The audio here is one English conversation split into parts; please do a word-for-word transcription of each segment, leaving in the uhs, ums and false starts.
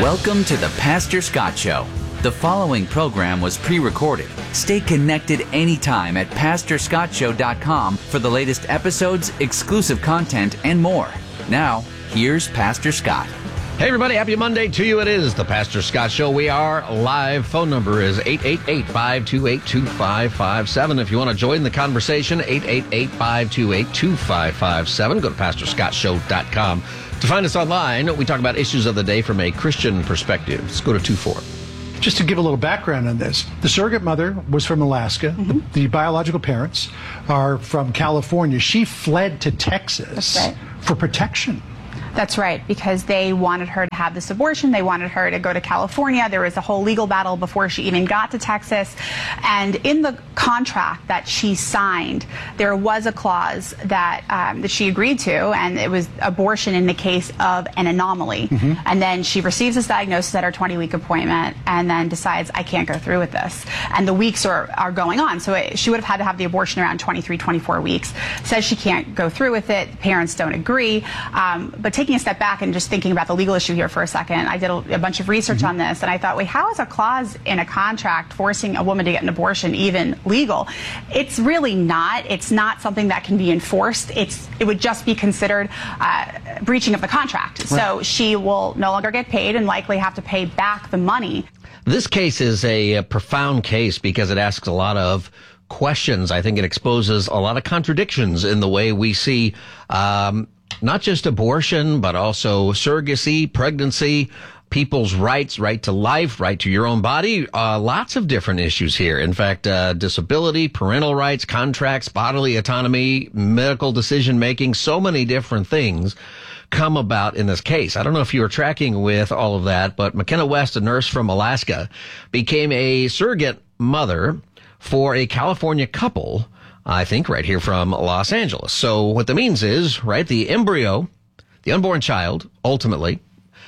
Welcome to the Pastor Scott Show. The following program was pre-recorded. Stay connected anytime at pastor scott show dot com for the latest episodes, exclusive content, and more. Now, here's Pastor Scott. Hey everybody, happy Monday to you. It is the Pastor Scott Show. We are live. Phone number is eight eight eight, five two eight, two five five seven. If you want to join the conversation, eight eight eight, five two eight, two five five seven. Go to pastor scott show dot com. To find us online, we talk about issues of the day from a Christian perspective. Let's go to two four. Just to give a little background on this, the surrogate mother was from Alaska. Mm-hmm. The, the biological parents are from California. She fled to Texas right. for protection. That's right, because they wanted her to have this abortion. They wanted her to go to California. There was a whole legal battle before she even got to Texas. And in the contract that she signed, there was a clause that um, that she agreed to, and it was abortion in the case of an anomaly. Mm-hmm. And then she receives this diagnosis at her twenty-week appointment and then decides, I can't go through with this. And the weeks are, are going on. So it, she would have had to have the abortion around twenty-three, twenty-four weeks. Says she can't go through with it. Parents don't agree. Um, but taking a step back and just thinking about the legal issue here for a second, I did a, a bunch of research mm-hmm. on this, and I thought, wait, how is a clause in a contract forcing a woman to get an abortion even legal? It's really not. It's not something that can be enforced. It's it would just be considered uh, breaching of the contract. Right. So she will no longer get paid and likely have to pay back the money. This case is a, a profound case because it asks a lot of questions. I think it exposes a lot of contradictions in the way we see um not just abortion, but also surrogacy, pregnancy, people's rights, right to life, right to your own body, uh, lots of different issues here. In fact, uh, disability, parental rights, contracts, bodily autonomy, medical decision-making, so many different things come about in this case. I don't know if you were tracking with all of that, but McKenna West, a nurse from Alaska, became a surrogate mother for a California couple, I think right here from Los Angeles. So what that means is, right, the embryo, the unborn child, ultimately,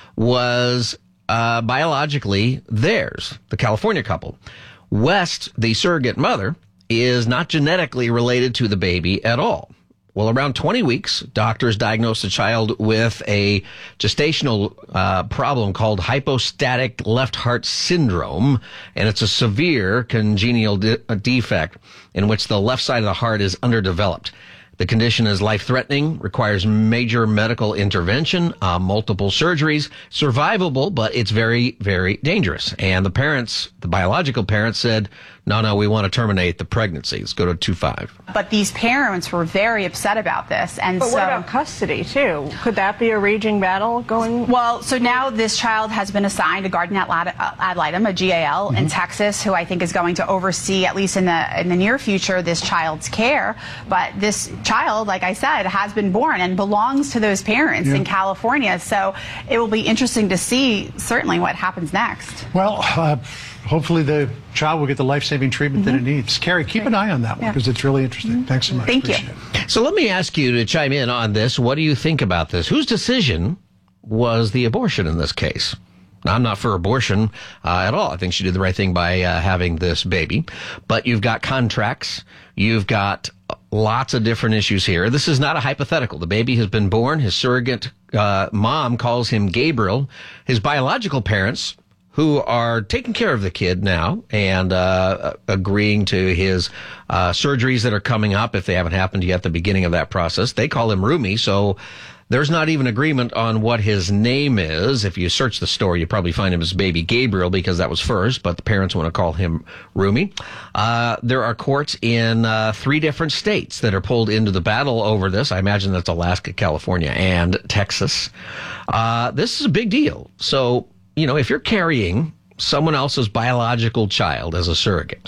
was uh, biologically theirs, the California couple. West, the surrogate mother, is not genetically related to the baby at all. Well, around twenty weeks, doctors diagnosed the child with a gestational uh, problem called hypostatic left heart syndrome, and it's a severe congenital de- defect in which the left side of the heart is underdeveloped. The condition is life-threatening, requires major medical intervention, uh, multiple surgeries, survivable, but it's very, very dangerous. And the parents, the biological parents said, no, no, we want to terminate the pregnancy. Let's go to two five. But these parents were very upset about this. And but so, what about custody, too? Could that be a raging battle going? Well, so now this child has been assigned a guardian ad litem, a G A L, mm-hmm. in Texas, who I think is going to oversee, at least in the in the near future, this child's care. But this child, like I said, has been born and belongs to those parents yeah. in California. So it will be interesting to see, certainly, what happens next. Well, uh, hopefully the child will get the life-saving treatment mm-hmm. that it needs. Carrie, keep an eye on that one because yeah. it's really interesting. Mm-hmm. Thanks so much. Thank Appreciate you. It. So let me ask you to chime in on this. What do you think about this? Whose decision was the abortion in this case? Now, I'm not for abortion uh, at all. I think she did the right thing by uh, having this baby. But you've got contracts. You've got lots of different issues here. This is not a hypothetical. The baby has been born. His surrogate uh, mom calls him Gabriel. His biological parents, who are taking care of the kid now and uh agreeing to his uh surgeries that are coming up if they haven't happened yet at the beginning of that process. They call him Rumi, so there's not even agreement on what his name is. If you search the story, you probably find him as baby Gabriel because that was first, but the parents want to call him Rumi. Uh there are courts in uh three different states that are pulled into the battle over this. I imagine that's Alaska, California, and Texas. Uh this is a big deal. So you know, if you're carrying someone else's biological child as a surrogate,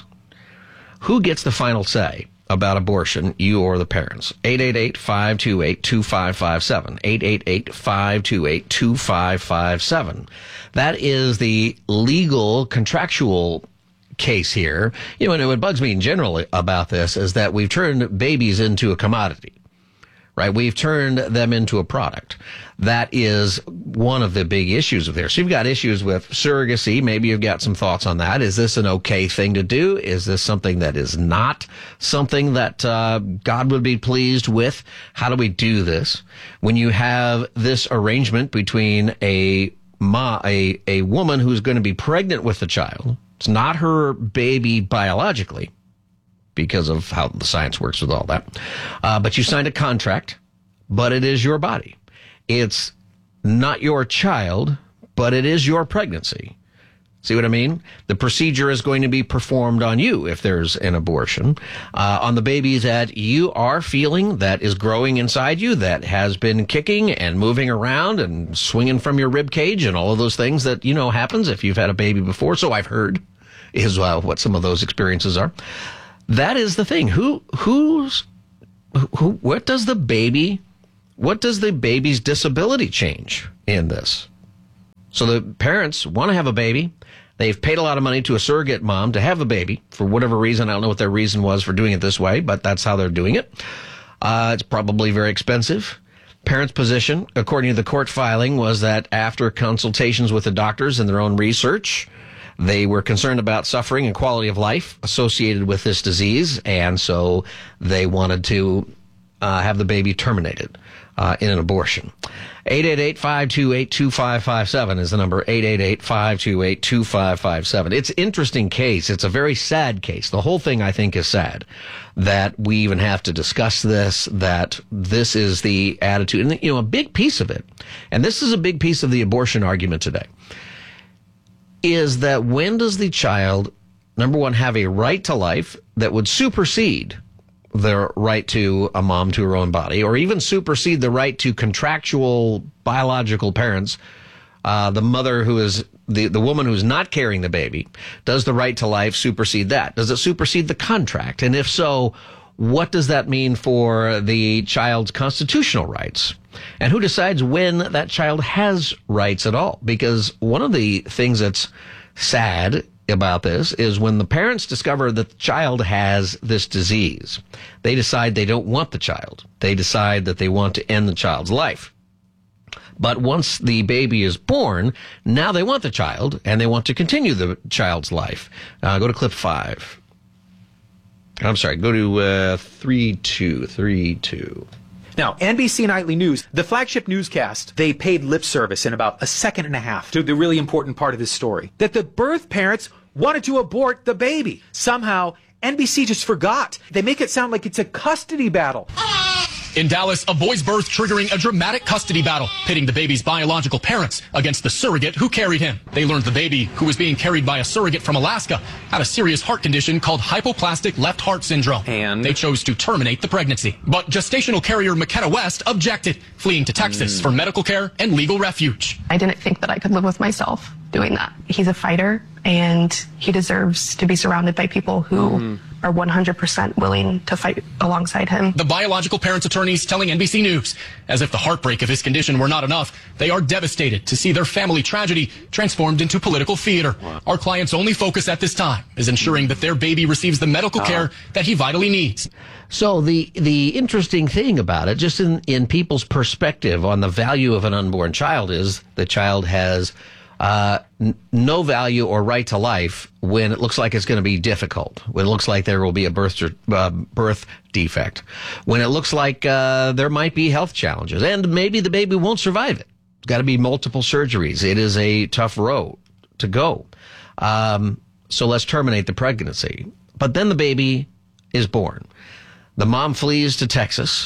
who gets the final say about abortion, you or the parents? eight eight eight, five two eight, two five five seven. eight eight eight, five two eight, two five five seven. That is the legal, contractual case here. You know, and what bugs me in general about this is that we've turned babies into a commodity. Right? We've turned them into a product. That is one of the big issues of there. So you've got issues with surrogacy. Maybe you've got some thoughts on that. Is this an okay thing to do? Is this something that is not something that uh, God would be pleased with? How do we do this? When you have this arrangement between a ma, a, a woman who's going to be pregnant with the child. It's not her baby biologically because of how the science works with all that. Uh, but you signed a contract, but it is your body. It's not your child, but it is your pregnancy. See what I mean? The procedure is going to be performed on you if there's an abortion, uh, on the baby that you are feeling, that is growing inside you, that has been kicking and moving around and swinging from your rib cage and all of those things that, you know, happens if you've had a baby before. So I've heard is uh, what some of those experiences are. That is the thing. Who, who's, who, what does the baby, what does the baby's disability change in this? So the parents want to have a baby. They've paid a lot of money to a surrogate mom to have a baby for whatever reason. I don't know what their reason was for doing it this way, but that's how they're doing it. Uh, it's probably very expensive. Parents' position, according to the court filing, was that after consultations with the doctors and their own research, they were concerned about suffering and quality of life associated with this disease, and so they wanted to uh, have the baby terminated uh, in an abortion. eight eight eight, five two eight, two five five seven is the number, eight eight eight, five two eight, two five five seven. It's an interesting case. It's a very sad case. The whole thing, I think, is sad that we even have to discuss this, that this is the attitude. And, you know, a big piece of it, and this is a big piece of the abortion argument today, is that when does the child, number one, have a right to life that would supersede the right to a mom to her own body, or even supersede the right to contractual biological parents, uh, the mother who is, the, the woman who's not carrying the baby, does the right to life supersede that? Does it supersede the contract? And if so, what does that mean for the child's constitutional rights? And who decides when that child has rights at all? Because one of the things that's sad about this is when the parents discover that the child has this disease, they decide they don't want the child. They decide that they want to end the child's life. But once the baby is born, now they want the child and they want to continue the child's life. Uh, go to clip five. I'm sorry, go to uh, three two, three two. Now, N B C Nightly News, the flagship newscast, they paid lip service in about a second and a half to the really important part of this story, that the birth parents wanted to abort the baby. Somehow, N B C just forgot. They make it sound like it's a custody battle. In Dallas, a boy's birth triggering a dramatic custody battle, pitting the baby's biological parents against the surrogate who carried him. They learned the baby, who was being carried by a surrogate from Alaska, had a serious heart condition called hypoplastic left heart syndrome. And they chose to terminate the pregnancy. But gestational carrier McKenna West objected, fleeing to Texas mm. for medical care and legal refuge. I didn't think that I could live with myself doing that. He's a fighter, and he deserves to be surrounded by people who mm. are one hundred percent willing to fight alongside him. The biological parents' attorneys telling N B C News, as if the heartbreak of his condition were not enough, they are devastated to see their family tragedy transformed into political theater. Wow. Our client's only focus at this time is ensuring that their baby receives the medical uh. care that he vitally needs. So the the interesting thing about it, just in, in people's perspective on the value of an unborn child, is the child has Uh, n- no value or right to life when it looks like it's going to be difficult, when it looks like there will be a birth uh, birth defect, when it looks like uh, there might be health challenges, and maybe the baby won't survive it. It's got to be multiple surgeries. It is a tough road to go. Um, so let's terminate the pregnancy. But then the baby is born. The mom flees to Texas.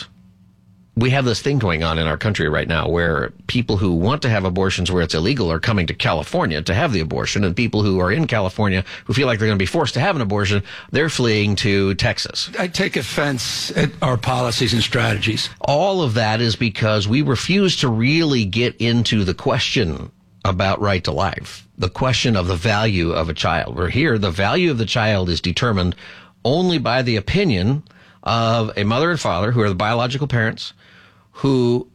We have this thing going on in our country right now where people who want to have abortions where it's illegal are coming to California to have the abortion, and people who are in California who feel like they're going to be forced to have an abortion, they're fleeing to Texas. I take offense at our policies and strategies. All of that is because we refuse to really get into the question about right to life, the question of the value of a child. We're here, the value of the child is determined only by the opinion of a mother and father who are the biological parents, who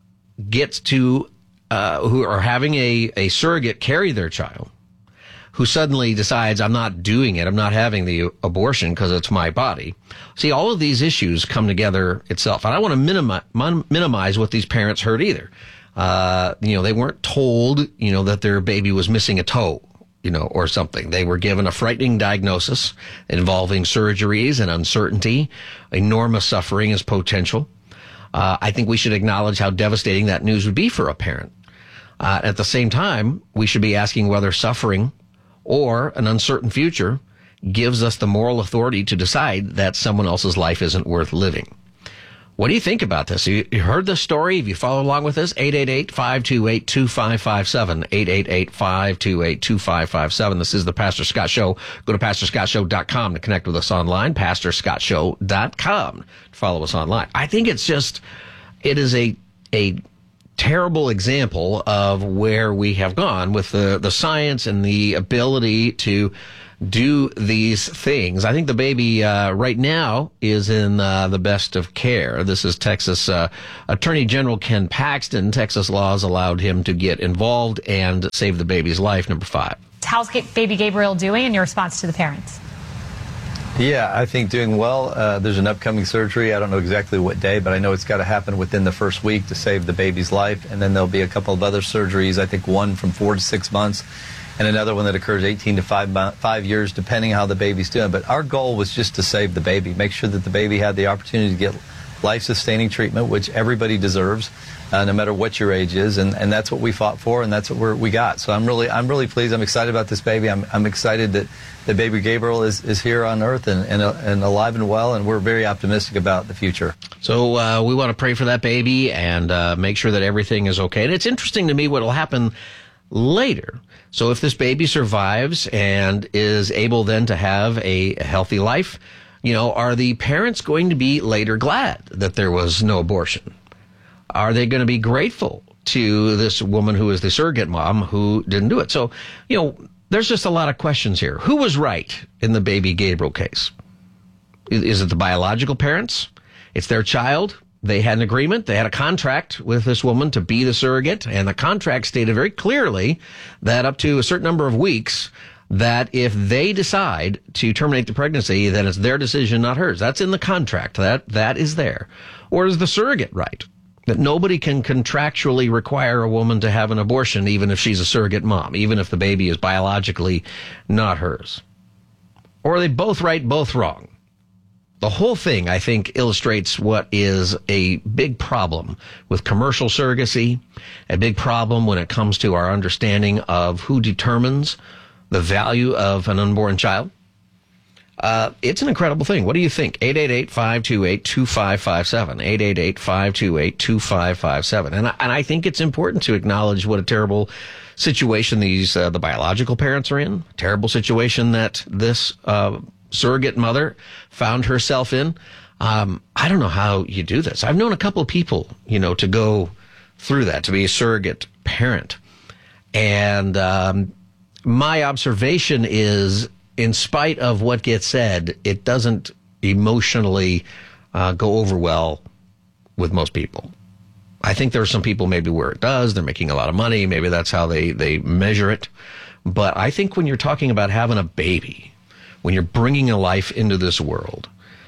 gets to, uh, who are having a, a surrogate carry their child, who suddenly decides, I'm not doing it, I'm not having the abortion because it's my body. See, all of these issues come together itself. And I want to minimize, minimize what these parents heard either. Uh, you know, they weren't told, you know, that their baby was missing a toe, you know, or something. They were given a frightening diagnosis involving surgeries and uncertainty. Enormous suffering is potential. Uh, I think we should acknowledge how devastating that news would be for a parent. Uh, at the same time, we should be asking whether suffering or an uncertain future gives us the moral authority to decide that someone else's life isn't worth living. What do you think about this? You, you heard this story? Have you followed along with this? eight eight eight, five two eight, two five five seven. eight eight eight, five two eight, two five five seven. This is the Pastor Scott Show. Go to pastor scott show dot com to connect with us online. pastor scott show dot com to follow us online. I think it's just, it is a, a terrible example of where we have gone with the, the science and the ability to do these things. I think the baby uh, right now is in uh, the best of care. This is Texas uh, Attorney General Ken Paxton. Texas laws allowed him to get involved and save the baby's life. Number five. How's baby Gabriel doing in your response to the parents? Yeah, I think doing well. Uh, there's an upcoming surgery. I don't know exactly what day, but I know it's got to happen within the first week to save the baby's life. And then there'll be a couple of other surgeries, I think one from four to six months. And another one that occurs eighteen to five, five years, depending how the baby's doing. But our goal was just to save the baby, make sure that the baby had the opportunity to get life-sustaining treatment, which everybody deserves, uh, no matter what your age is. And, and that's what we fought for, and that's what we're, we got. So I'm really, I'm really pleased. I'm excited about this baby. I'm, I'm excited that the baby Gabriel is, is here on earth and, and, uh, and alive and well, and we're very optimistic about the future. So uh, we want to pray for that baby and uh, make sure that everything is okay. And it's interesting to me what will happen later. So if this baby survives and is able then to have a healthy life, you know, are the parents going to be later glad that there was no abortion? Are they going to be grateful to this woman who is the surrogate mom who didn't do it? So, you know, there's just a lot of questions here. Who was right in the baby Gabriel case? Is it the biological parents? It's their child. They had an agreement. They had a contract with this woman to be the surrogate, and the contract stated very clearly that up to a certain number of weeks, that if they decide to terminate the pregnancy, then it's their decision, not hers. That's in the contract. That that is there. Or is the surrogate right? That nobody can contractually require a woman to have an abortion, even if she's a surrogate mom, even if the baby is biologically not hers. Or are they both right, both wrong? The whole thing, I think, illustrates what is a big problem with commercial surrogacy, a big problem when it comes to our understanding of who determines the value of an unborn child. Uh, it's an incredible thing. What do you think? eight eight eight, five two eight, two five five seven. eight eight eight, five two eight, two five five seven. And I, and I think it's important to acknowledge what a terrible situation these, uh, the biological parents are in. Terrible situation that this, uh, surrogate mother found herself in. Um, I don't know how you do this. I've known a couple of people, you know, to go through that, to be a surrogate parent. And, um, my observation is, in spite of what gets said, it doesn't emotionally uh, go over well with most people. I think there are some people maybe where it does. They're making a lot of money. Maybe that's how they, they measure it. But I think when you're talking about having a baby, when you're bringing a life into this world,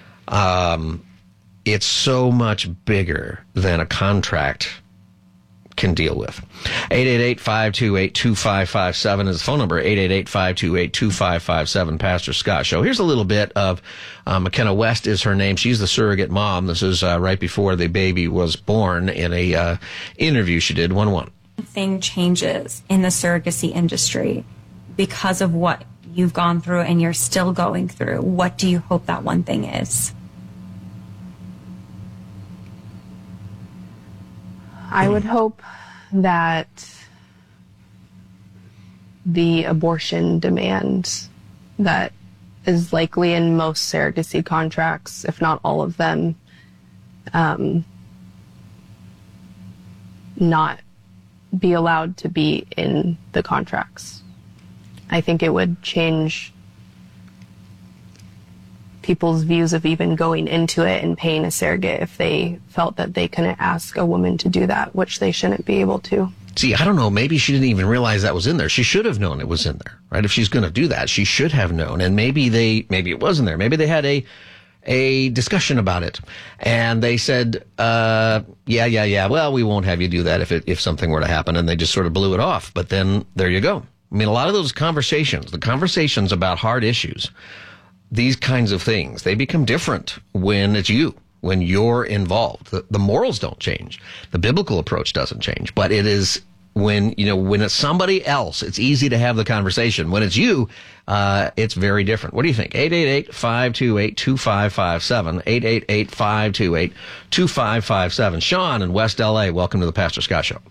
um, it's so much bigger than a contract can deal with. eight eight eight, five two eight, two five five seven is the phone number. eight eight eight, five two eight, two five five seven, Pastor Scott Show. Here's a little bit of uh, McKenna West is her name. She's the surrogate mom. This is uh, right before the baby was born in a uh, interview she did. one one. Thing changes in the surrogacy industry because of what you've gone through and you're still going through. What do you hope that one thing is? I would hope that the abortion demand that is likely in most surrogacy contracts, if not all of them, um, not be allowed to be in the contracts. I think it would change people's views of even going into it and paying a surrogate if they felt that they couldn't ask a woman to do that, which they shouldn't be able to. See, I don't know. Maybe she didn't even realize that was in there. She should have known it was in there, right? If she's going to do that, she should have known. And maybe they, maybe it wasn't there. Maybe they had a, a discussion about it. And they said, uh, yeah, yeah, yeah. Well, we won't have you do that if it, if something were to happen. And they just sort of blew it off. But then there you go. I mean, a lot of those conversations, the conversations about hard issues, these kinds of things, they become different when it's you, when you're involved. The, the morals don't change. The biblical approach doesn't change, but it is when, you know, when it's somebody else, it's easy to have the conversation. When it's you, uh, it's very different. What do you think? eight eight eight, five two eight, two five five seven. eight eight eight, five two eight, two five five seven. Sean in West L A, welcome to the Pastor Scott Show.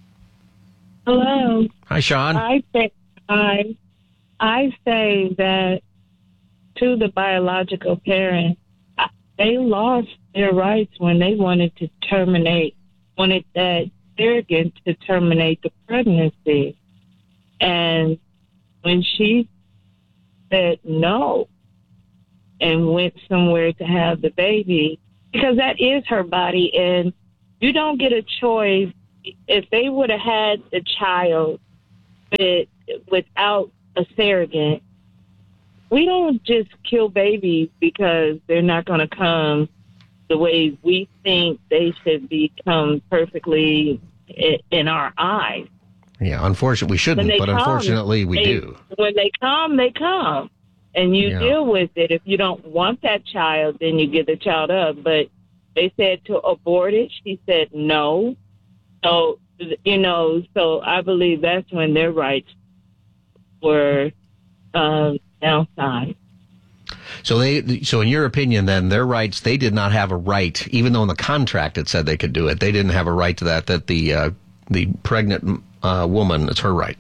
Hello. Hi, Sean. I say, I, I say that to the biological parents, they lost their rights when they wanted to terminate, wanted that surrogate to terminate the pregnancy. And when she said no and went somewhere to have the baby, because that is her body, and you don't get a choice. If they would have had the child with, without a surrogate, we don't just kill babies because they're not going to come the way we think they should become perfectly in our eyes. Yeah, unfortunately, we shouldn't, but come, unfortunately, we they, do. When they come, they come, and you yeah. deal with it. If you don't want that child, then you give the child up. But they said to abort it. She said no. So, you know, so I believe that's when their rights were um, downside. So they, so in your opinion, then their rights, they did not have a right, even though in the contract it said they could do it. They didn't have a right to that. That the uh, the pregnant uh, woman, it's her right.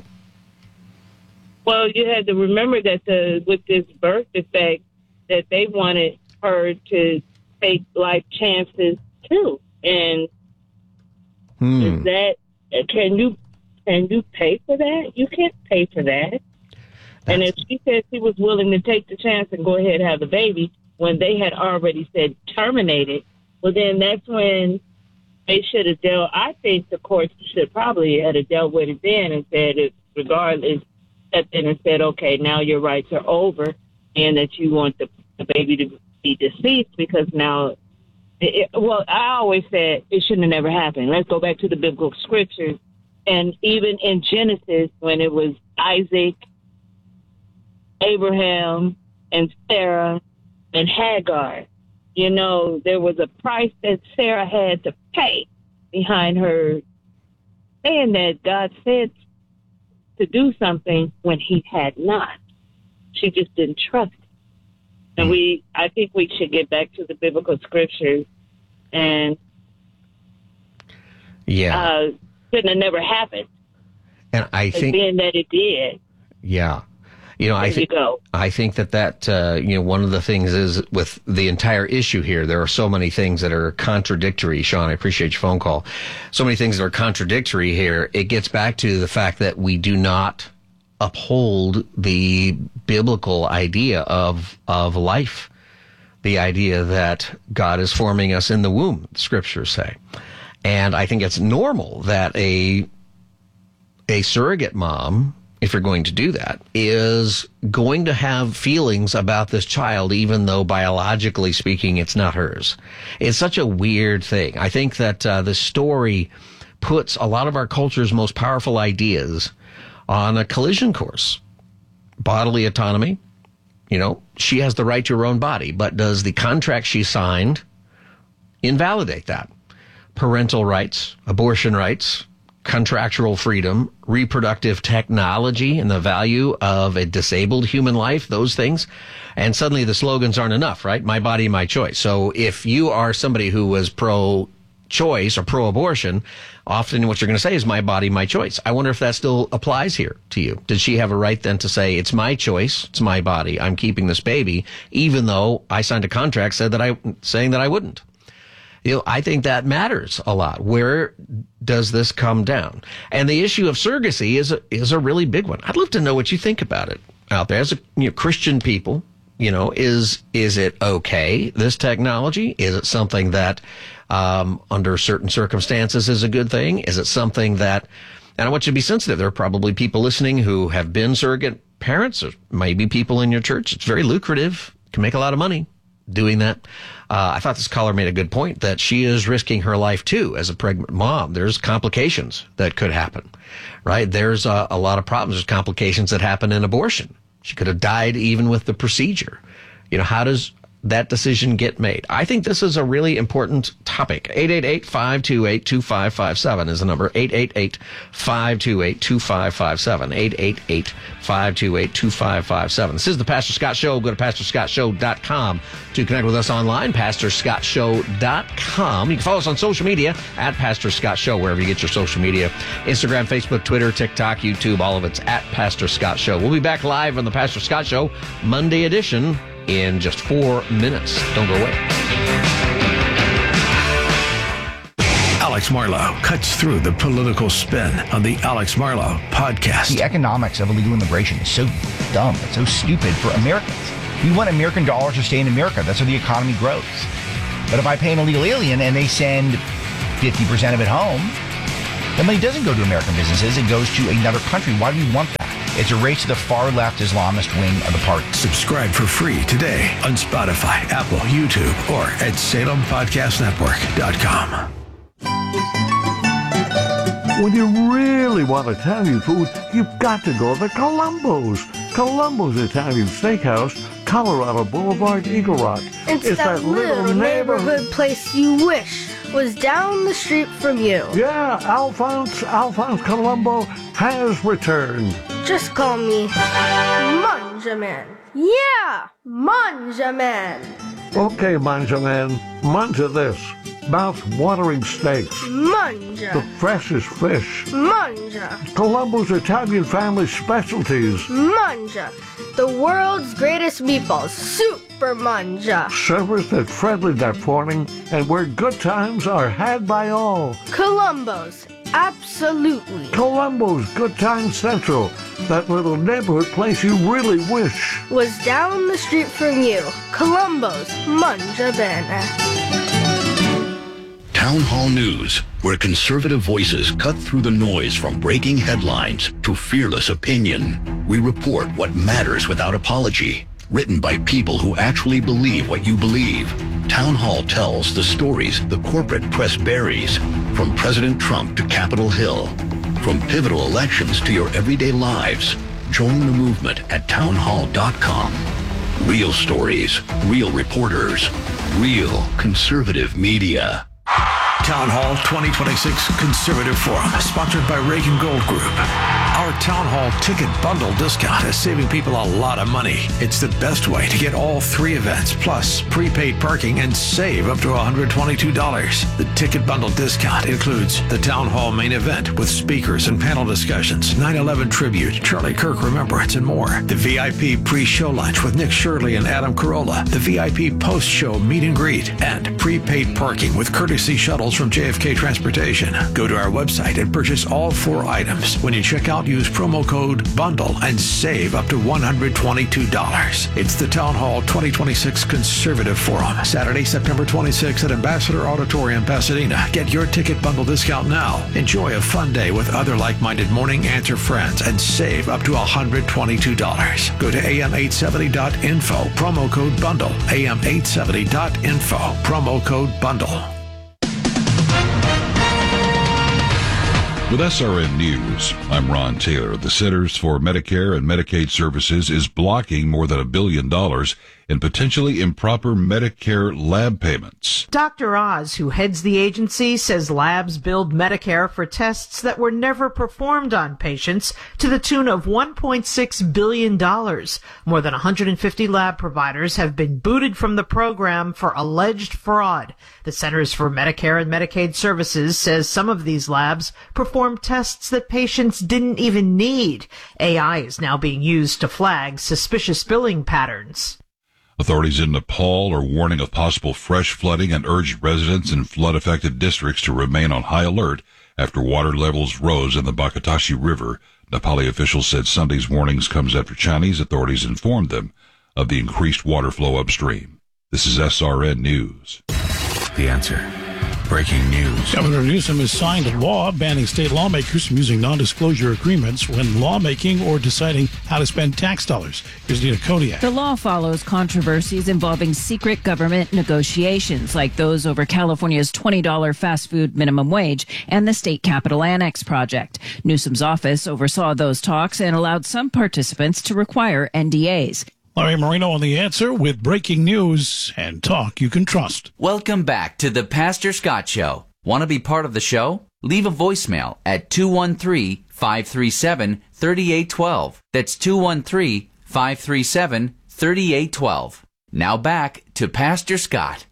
Well, you had to remember that the with this birth defect, that they wanted her to take life chances too. And hmm. is that can you can you pay for that? You can't pay for that. And if she said she was willing to take the chance and go ahead and have the baby when they had already said terminate it, well, then that's when they should have dealt. I think the courts should probably have dealt with it then and said, it, regardless, stepped in and said, okay, now your rights are over and that you want the, the baby to be deceased because now, it, well, I always said it shouldn't have never happened. Let's go back to the biblical scriptures. And even in Genesis, when it was Isaac, Abraham and Sarah and Hagar, you know, there was a price that Sarah had to pay behind her saying that God said to do something when he had not. She just didn't trust him. And we, I think we should get back to the biblical scriptures and yeah, uh, shouldn't have never happened. And I think being that it did. Yeah. You know, I think I think that that uh, you know, one of the things is with the entire issue here, there are so many things that are contradictory. Sean, I appreciate your phone call. So many things that are contradictory here. It gets back to the fact that we do not uphold the biblical idea of of life, the idea that God is forming us in the womb, the scriptures say, and I think it's normal that a a surrogate mom, if you're going to do that, is going to have feelings about this child, even though biologically speaking, it's not hers. It's such a weird thing. I think that uh, the story puts a lot of our culture's most powerful ideas on a collision course. Bodily autonomy, you know, she has the right to her own body, but does the contract she signed invalidate that? Parental rights, abortion rights, contractual freedom, reproductive technology, and the value of a disabled human life, those things. And suddenly the slogans aren't enough, right? My body, my choice. So if you are somebody who was pro-choice or pro-abortion, often what you're going to say is my body, my choice. I wonder if that still applies here to you. Did she have a right then to say, it's my choice, it's my body, I'm keeping this baby, even though I signed a contract said that I, saying that I wouldn't? You know, I think that matters a lot. Where does this come down? And the issue of surrogacy is a, is a really big one. I'd love to know what you think about it out there as a, you know, Christian people. You know, is is it okay, this technology? Is it something that, um, under certain circumstances, is a good thing? Is it something that, and I want you to be sensitive. There are probably people listening who have been surrogate parents, or maybe people in your church. It's very lucrative. You can make a lot of money doing that. Uh, I thought this caller made a good point that she is risking her life too as a pregnant mom. There's complications that could happen, right? There's a, a lot of problems. There's complications that happen in abortion. She could have died even with the procedure. You know, how does, that decision get made? I think this is a really important topic. eight eight eight, five two eight, two five five seven is the number. eight eight eight, five two eight, two five five seven. eight eight eight, five two eight, two five five seven. This is the Pastor Scott Show. Go to pastor scott show dot com to connect with us online, pastor scott show dot com. You can follow us on social media at Pastor Scott Show, wherever you get your social media. Instagram, Facebook, Twitter, TikTok, YouTube, all of it's at Pastor Scott Show. We'll be back live on the Pastor Scott Show Monday edition in just four minutes. Don't go away. Alex Marlow cuts through the political spin on the Alex Marlow podcast. The economics of illegal immigration is so dumb. It's so stupid for Americans. We want American dollars to stay in America. That's how the economy grows. But if I pay an illegal alien and they send fifty percent of it home, the money doesn't go to American businesses. It goes to another country. Why do we want that? It's a race to the far-left Islamist wing of the party. Subscribe for free today on Spotify, Apple, YouTube, or at salem podcast network dot com. When you really want Italian food, you've got to go to Columbo's. Columbo's Italian Steakhouse, Colorado Boulevard, Eagle Rock. It's, it's that, that little neighborhood, neighborhood place you wish was down the street from you. Yeah, Alphonse, Alphonse Columbo has returned. Just call me Manjaman. Yeah, Manjaman. Okay, Manjaman, manja this. Mouth-watering steaks. Manja. The freshest fish. Manja. Columbo's Italian family specialties. Manja. The world's greatest meatballs. Super Manja. Service that's friendly that morning and where good times are had by all. Columbo's. Absolutely. Columbo's Good Time Central. That little neighborhood place you really wish was down the street from you. Columbo's Manja Bene. Town Hall News, where conservative voices cut through the noise from breaking headlines to fearless opinion. We report what matters without apology. Written by people who actually believe what you believe. Town Hall tells the stories the corporate press buries, from President Trump to Capitol Hill. From pivotal elections to your everyday lives. Join the movement at town hall dot com. Real stories, real reporters, real conservative media. Town Hall twenty twenty-six Conservative Forum, sponsored by Reagan Gold Group. Our Town Hall ticket bundle discount is saving people a lot of money. It's the best way to get all three events, plus prepaid parking, and save up to one hundred twenty-two dollars. The ticket bundle discount includes the Town Hall main event with speakers and panel discussions, nine eleven tribute, Charlie Kirk Remembrance, and more. The V I P pre-show lunch with Nick Shirley and Adam Carolla. The V I P post-show meet and greet, and prepaid parking with courtesy shuttles from J F K Transportation. Go to our website and purchase all four items. When you check out, use promo code BUNDLE and save up to one hundred twenty-two dollars. It's the Town Hall twenty twenty-six Conservative Forum, Saturday, September twenty-sixth at Ambassador Auditorium, Pasadena. Get your ticket bundle discount now. Enjoy a fun day with other like-minded morning answer friends and save up to one hundred twenty-two dollars. Go to A M eight seventy dot info, promo code BUNDLE. A M eight seventy dot info, promo code BUNDLE. With S R N News, I'm Ron Taylor. The Centers for Medicare and Medicaid Services is blocking more than a billion dollars in potentially improper Medicare lab payments. Doctor Oz, who heads the agency, says labs billed Medicare for tests that were never performed on patients to the tune of one point six billion dollars. More than one hundred fifty lab providers have been booted from the program for alleged fraud. The Centers for Medicare and Medicaid Services says some of these labs perform tests that patients didn't even need. A I is now being used to flag suspicious billing patterns. Authorities in Nepal are warning of possible fresh flooding and urged residents in flood-affected districts to remain on high alert after water levels rose in the Bakatashi River. Nepali officials said Sunday's warnings comes after Chinese authorities informed them of the increased water flow upstream. This is S R N News. The Answer. Breaking news. Governor Newsom has signed a law banning state lawmakers from using non-disclosure agreements when lawmaking or deciding how to spend tax dollars. Here's Nina Kodiak. The law follows controversies involving secret government negotiations, like those over California's twenty dollars fast food minimum wage and the state capital annex project. Newsom's office oversaw those talks and allowed some participants to require N D As. Larry Marino on The Answer with breaking news and talk you can trust. Welcome back to the Pastor Scott Show. Want to be part of the show? Leave a voicemail at two one three, five three seven, three eight one two. That's two one three, five three seven, three eight one two. Now back to Pastor Scott.